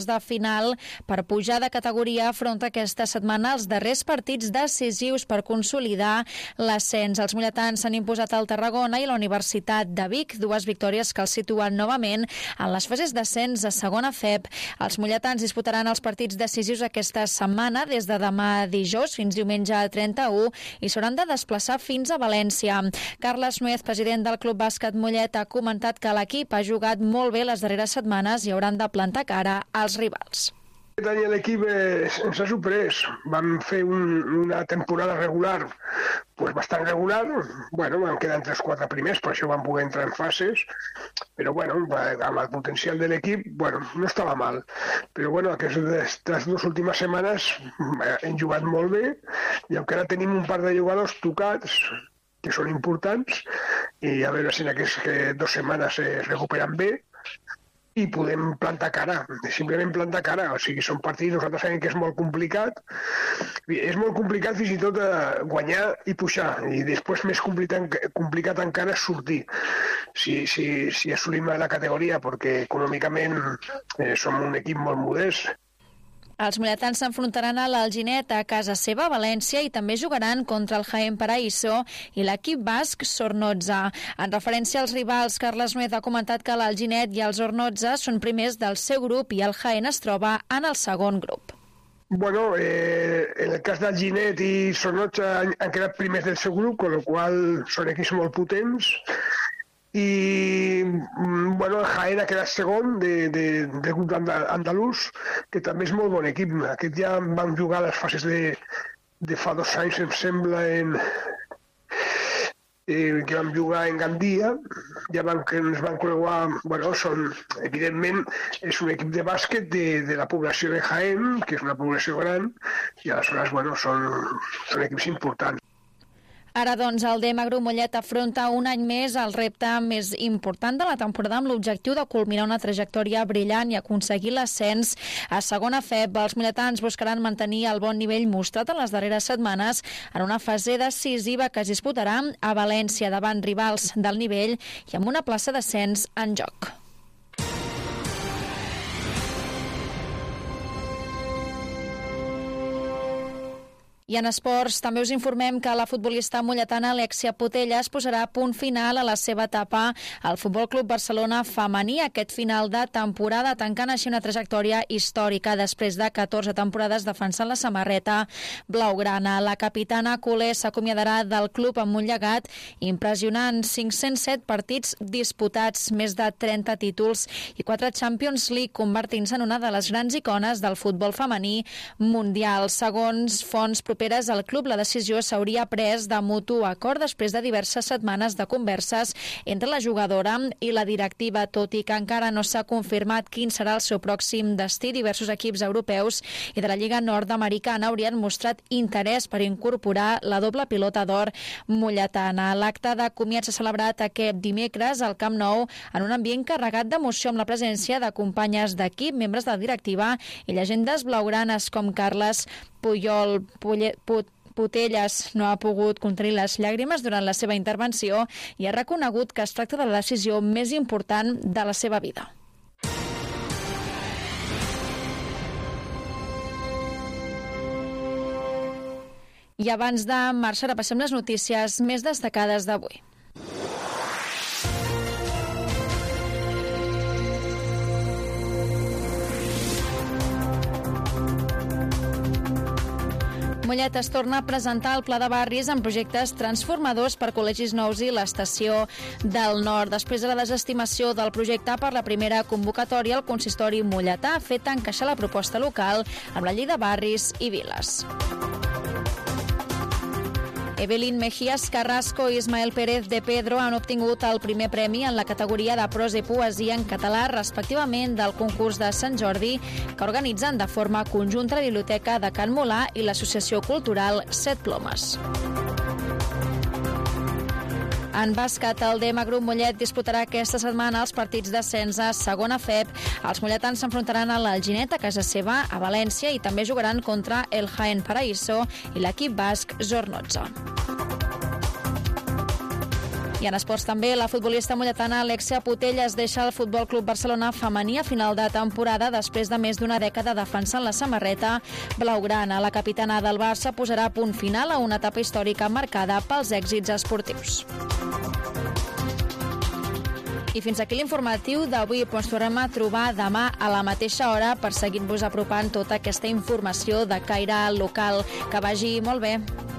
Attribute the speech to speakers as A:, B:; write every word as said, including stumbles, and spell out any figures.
A: de final per pujar de categoria afronta aquesta setmana els darrers partits decisius per consolidar l'ascens. Els molletans s'han imposat al Tarragona i la Universitat de Vic, dues victòries que els situen novament en les fases d'ascens a segona F E B. Els molletans disputaran els partits decisius aquesta setmana des de demà dijous fins diumenge trenta-u i s'hauran de desplaçar fins a València. Carles Nuez, president del Club Bàsquet Mollet, ha comentat que l'equip ha jugat molt bé les darreres setmanes i hauran de plantar cara als rivals.
B: Aquest any l'equip ens ha sorprès. Vam fer un, una temporada regular pues bastant regular. Bueno, vam quedar entre els quatre primers, per això vam poder entrar en fases. Però bueno, amb el potencial de l'equip, bueno, no estava mal. Però bueno, aquestes dues últimes setmanes hem jugat molt bé i encara tenim un par de jugadors tocats que són importants i a veure si en aquestes dues setmanes es recuperen bé i podem plantar cara, simplement plantar cara. O sigui, són partits, nosaltres sabem que és molt complicat, és molt complicat fins i tot guanyar i pujar, i després més complicat, complicat encara és sortir, si, si, si assolim la categoria, perquè econòmicament eh, som un equip molt modest.
A: Els molletans s'enfrontaran a l'Alginet a casa seva, a València, i també jugaran contra el Jaén Paraíso i l'equip basc Zornoza. En referència als rivals, Carles Nuez ha comentat que l'Alginet i el Zornoza són primers del seu grup i el Jaén es troba en el segon grup.
B: Bueno, eh, en el cas d'Alginet i Zornoza han, han quedat primers del seu grup, con lo qual són equips molt potents. I bueno, el Jaén ha quedat segon de, de, del grup andalús, que també és molt bon equip. Aquest ja vam jugar a les fases de, de fa dos anys, em sembla, en, eh, que vam jugar en Gandia, ja van, que ens van creuar. Bueno, són, evidentment, és un equip de bàsquet de, de la població de Jaén, que és una població gran, i aleshores, bueno, són, són equips importants.
A: Ara, doncs, el Demagro Mollet afronta un any més el repte més important de la temporada amb l'objectiu de culminar una trajectòria brillant i aconseguir l'ascens a segona F E B. Els molletans buscaran mantenir el bon nivell mostrat en les darreres setmanes en una fase decisiva que es disputarà a València davant rivals del nivell i amb una plaça d'ascens en joc. I en esports també us informem que la futbolista molletana Alexia Putellas posarà punt final a la seva etapa al Futbol Club Barcelona femení aquest final de temporada, tancant així una trajectòria històrica després de catorze temporades defensant la samarreta blaugrana. La capitana culer s'acomiadarà del club amb un llegat impressionant, cinc-cents set partits disputats, més de trenta títols i quatre Champions League, convertint-se en una de les grans icones del futbol femení mundial. Segons fonts properes al club, la decisió s'hauria pres de mutu acord després de diverses setmanes de converses entre la jugadora i la directiva, tot i que encara no s'ha confirmat quin serà el seu pròxim destí. Diversos equips europeus i de la Lliga Nord-Americana haurien mostrat interès per incorporar la doble pilota d'or molletana. L'acte de comiat s'ha celebrat aquest dimecres al Camp Nou en un ambient carregat d'emoció amb la presència de companyes d'equip, membres de la directiva i llegendes blaugranes com Carles Puyol. Putellas no ha pogut contenir les llàgrimes durant la seva intervenció i ha reconegut que es tracta de la decisió més important de la seva vida. I abans de marxar, repassem les notícies més destacades d'avui. Mollet es torna a presentar el Pla de Barris amb projectes transformadors per col·legis nous i l'Estació del Nord. Després de la desestimació del projecte per la primera convocatòria, el consistori molletà ha fet encaixar la proposta local amb la llei de barris i viles. Evelyn Mejías Carrasco i Ismael Pérez de Pedro han obtingut el primer premi en la categoria de prosa i poesia en català, respectivament del concurs de Sant Jordi, que organitzen de forma conjunta la Biblioteca de Can Molà i l'Associació Cultural Set Plomes. En bàsquet, el Demagro Mollet disputarà aquesta setmana els partits d'ascens a segona F E B. Els molletans s'enfrontaran a l'Alginet a casa seva, a València, i també jugaran contra el Jaén Paraíso i l'equip basc Zornoza. I en esports també, la futbolista molletana Alexia Putellas deixa el Futbol Club Barcelona femení a final de temporada després de més d'una dècada defensant la samarreta blaugrana. La capitana del Barça posarà punt final a una etapa històrica marcada pels èxits esportius. I fins aquí l'informatiu d'avui. Ens tornem a trobar demà a la mateixa hora per seguir-vos apropant tota aquesta informació de caire local. Que vagi molt bé.